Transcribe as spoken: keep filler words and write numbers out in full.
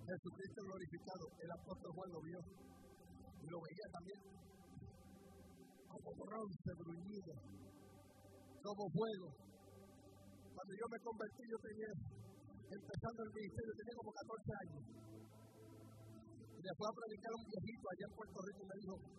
Jesucristo glorificado, el apóstol Juan lo vio y lo veía también como bronce bruñido, como fuego. Cuando yo me convertí, yo tenía, empezando el ministerio, tenía como catorce años. Y después a predicar a un viejito allá en Puerto Rico y me dijo,